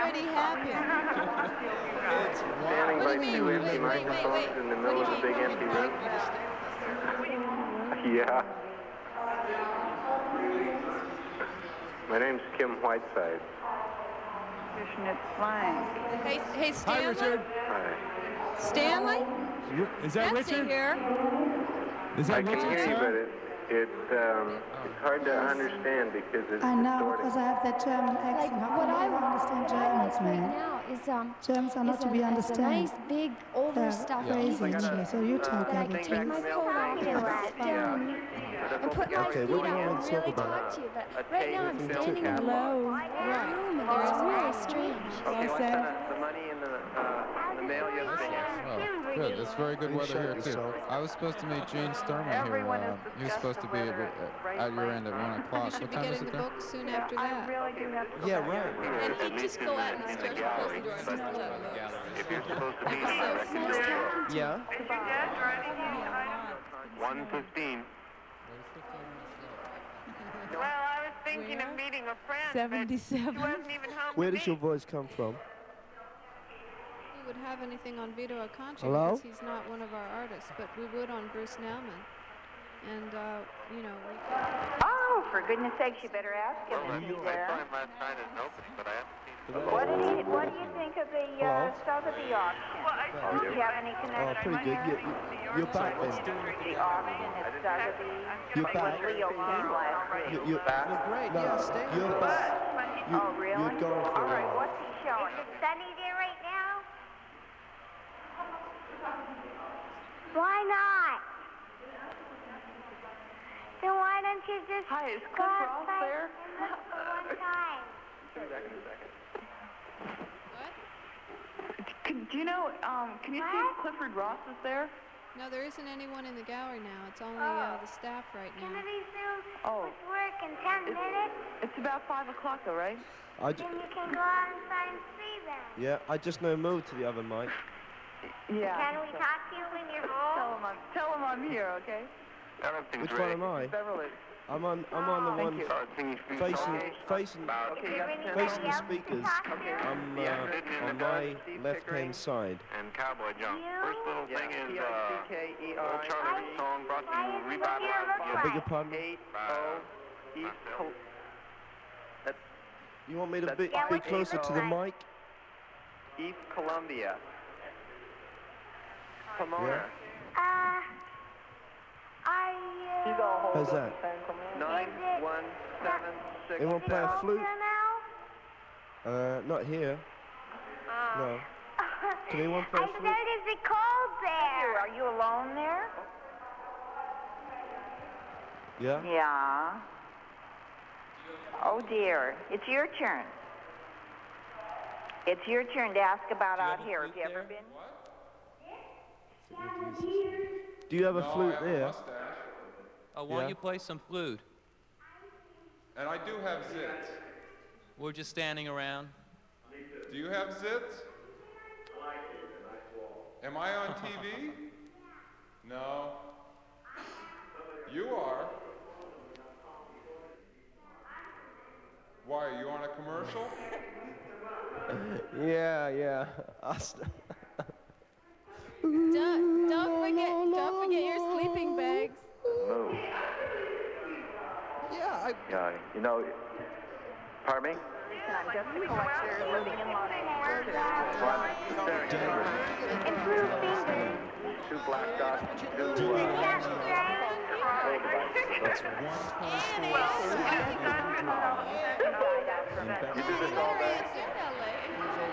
already happened. Standing by two empty microphones in the middle of a big empty room. Yeah. My name's Kim Whiteside. It's Frank. Hey, Stanley. Hi, Richard. Hi. Stanley? Is that Betsy Richard? here. Is that I can Richard, hear you, sir? but it's hard to understand because it's I know, distorted. because I have that German accent. How can I understand Germans, man? Now is Germans are not to be understood. Nice big overstuffed Crazy, so you talk that I every can take my coat off and sit down and put my feet what do you up want and to talk really about? talk to you. But right now I'm standing in the Hello. room and it's really strange. Okay, what's the money in the mail yesterday? Oh, good. It's very good weather here, too. I was supposed to meet Gene Sturman here. He was supposed to be at your end at 1 o'clock. Should What be time is getting it the there? book soon after that. Yeah, right. And he'd just go out and start closing doors and stuff. If you're supposed to be here, I reckon you're there. Yeah. 1:15. Well, I was thinking of meeting a friend, 77. but she wasn't even home Where to does your meet. voice come from? We would have anything on Vito Acconci Hello? because he's not one of our artists, but we would on Bruce Nauman. And, you know, we Oh, for goodness sakes, you better ask him Well, if he's I there. saw him last night at an opening, but I haven't seen him. What do you think of the Sotheby auction? Do you have any Oh, connection? pretty good. You're back then. The auction at Sotheby. You're back. With Leo came last week. You're back. Great. No, Yeah, stay. you're back. Oh, really? You're going for All a right, while. what's he showing? Is it sunny there right now? Why not? Then why don't you just Hi, is go Cliff Ross outside there? and look for one time? Do you know, can you see if Clifford Ross is there? No, there isn't anyone in the gallery now. It's only the staff right now. Timothy soon Oh. with work in 10 minutes. It's about 5 o'clock, though, right? I Then you can go outside and see them. yeah, I just know moved to the other mic. Yeah. Can we talk to you when you're home? Tell him I'm here, okay? Everything's Which one ready. am I? Beverly. I'm on the Thank one you. facing About Okay, you got Anybody the facing the else speakers. to talk to? I'm sitting in on the my dark, left-hand side. and Cowboy Junk. First little thing is P-I-C-K-E-I. Old Charlie Reed song brought to Why you, does it revitalized look again. I beg your pardon? 8-0 East Col- You want me to Yeah, be what's it closer look to the like? mic? East Columbia. Pomona. How's that? 9176. Anyone play a flute? Now? Not here. No. Can anyone play I a flute? said, is it cold there? Are you alone there? Yeah? Yeah. Oh dear, it's your turn. It's your turn to ask about out here. Have you ever been? Do you have a flute there? Why Yeah. don't you play some flute? And I do have zits. We're just standing around. Do you have zits? Am I on TV? No. You are. Why, are you on a commercial? Yeah. Don't forget your sleeping bags. Move. Yeah, Yeah, you know, pardon me? I'm just a collector living in Los Angeles. Improve fingers. Two black dots, two, That's right. you do this all day?